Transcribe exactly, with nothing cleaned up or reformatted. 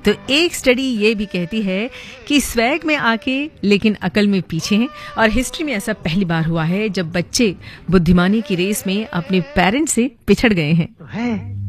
तो एक स्टडी ये भी कहती है कि स्वैग में आके लेकिन अकल में पीछे हैं और हिस्ट्री में ऐसा पहली बार हुआ है जब बच्चे बुद्धिमानी की रेस में अपने पेरेंट्स से पिछड़ गए हैं।